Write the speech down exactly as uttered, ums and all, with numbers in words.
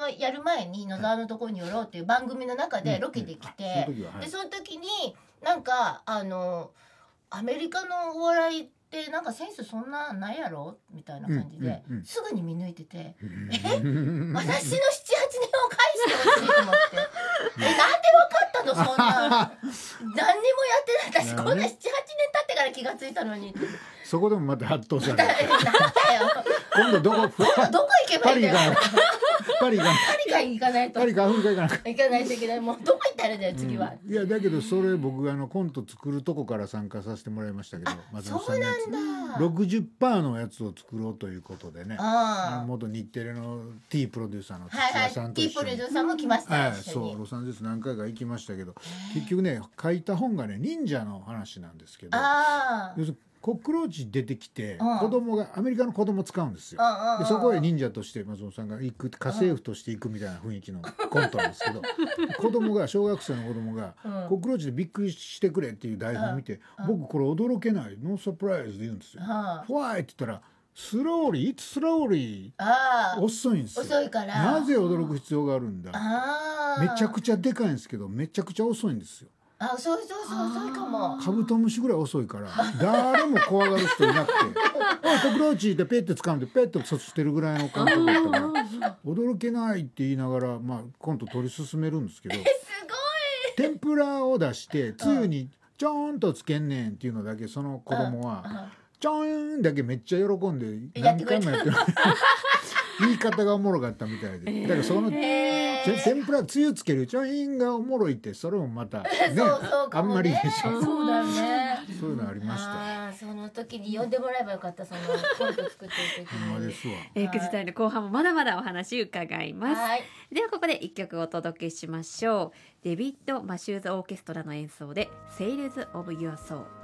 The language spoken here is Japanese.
のやる前に野沢のところに寄ろうっていう番組の中でロケで来て、 うんうん、その時は、はい、 でその時になんかあのアメリカのお笑いってなんかセンスそんなないやろみたいな感じで、うんうんうん、すぐに見抜いてて、うん、え私の ななはち 年を返してほしいと思ってえなんで分かったのそんな何にもやってない私こんな ななはち 年経ってから気がついたのにそこでもまた発動されてなんだよ今度どこ今度どこ行けばいいんだよパリがパリが行かないとパリかアフリカ行かない行かないといけないもうどこ行ったらだよ次は、 うん、いやだけどそれ僕あのコント作るとこから参加させてもらいましたけど松本さんのやつそうなんだろくじゅっパーセント のやつを作ろうということでねあ元日テレの T プロデューサーの土屋さんと一緒に、はいはい、T プロデューサーも来ました、はい、そうロサンゼルス何回か行きましたけど結局ね書いた本がね忍者の話なんですけどあ要するにコックローチ出てきて子供がアメリカの子供使うんですよでそこへ忍者として松本さんが行く家政婦として行くみたいな雰囲気のコントなんですけど子供が小学生の子供がコックローチでびっくりしてくれっていう台本を見て僕これ驚けないノーサプライズで言うんですよフワイって言ったらスローリー、いつスローリー遅いんですよ遅いからなぜ驚く必要があるんだめちゃくちゃでかいんですけどめちゃくちゃ遅いんですよあ、遅い遅い遅いかもカブトムシぐらい遅いから誰も怖がる人いなくておいコクローチってペッて掴んでペッてそしてるぐらいの感覚だったから驚けないって言いながら、まあ、コント取り進めるんですけどすごい天ぷらを出してつゆにちょーんとつけんねんっていうのだけその子供はちょーんだけめっちゃ喜んで何回もやってる言い方がおもろかったみたいでだからその天ぷらつゆつけるちょいんがおもろいってそれもまたねそうそうかもねあんまりでしょそうだねそういうのありましたあその時に呼んでもらえばよかったそのコント作ってる時にほんまですわ、 えー、くじ台の後半もまだまだお話伺います、 はい、 ではここで一曲お届けしましょうデビッド・マシューズ・オーケストラの演奏で Sails of Your Soul